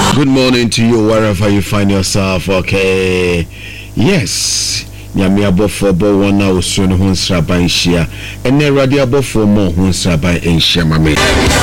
Good morning to you wherever you find yourself. Okay. Yes. Nyame abofo bo wona osuo no ho nsraban hia. Ene radio abofo mo ho nsraban enhia mame.